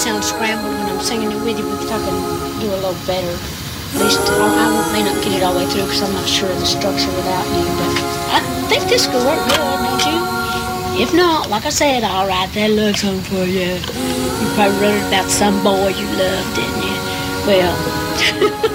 sound scrambled when I'm singing it with you, but I can do a little better. At least may not get it all the way through because I'm not sure of the structure without you, but I think this could work good, don't you? If not, like I said, I'll write that love song for you. You probably wrote it about some boy you loved, didn't you? Well,